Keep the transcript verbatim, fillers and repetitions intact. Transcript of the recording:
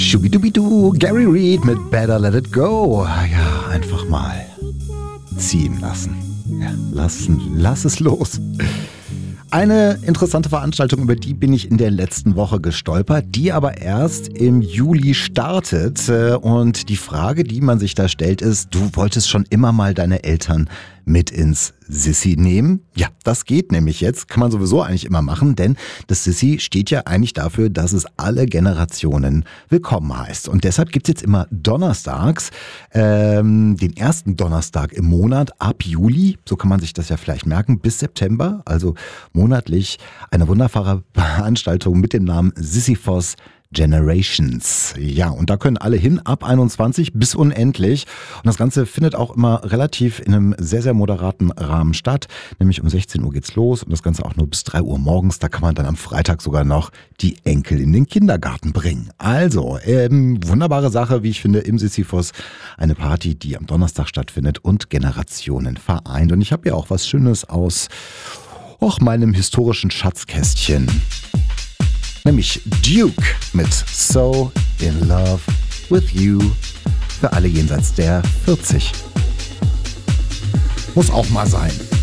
Schubidubidu, Gary Reed mit Better Let It Go. Ja, einfach mal ziehen lassen. Ja, lassen, lass es los. Eine interessante Veranstaltung, über die bin ich in der letzten Woche gestolpert, die aber erst im Juli startet. Und die Frage, die man sich da stellt, ist, du wolltest schon immer mal deine Eltern mit ins Sissi nehmen? Ja, das geht nämlich jetzt. Kann man sowieso eigentlich immer machen, denn das Sissi steht ja eigentlich dafür, dass es alle Generationen willkommen heißt. Und deshalb gibt's jetzt immer donnerstags, ähm, den ersten Donnerstag im Monat ab Juli, so kann man sich das ja vielleicht merken, bis September, also monatlich eine wunderbare Veranstaltung mit dem Namen Sisyphos Generations. Ja, und da können alle hin, ab einundzwanzig bis unendlich. Und das Ganze findet auch immer relativ in einem sehr, sehr moderaten Rahmen statt. Nämlich um sechzehn Uhr geht's los und das Ganze auch nur bis drei Uhr morgens. Da kann man dann am Freitag sogar noch die Enkel in den Kindergarten bringen. Also, ähm, wunderbare Sache, wie ich finde, im Sisyphos. Eine Party, die am Donnerstag stattfindet und Generationen vereint. Und ich habe ja auch was Schönes aus och, meinem historischen Schatzkästchen. Nämlich Duke mit So in Love with You für alle jenseits der vierzig. Muss auch mal sein.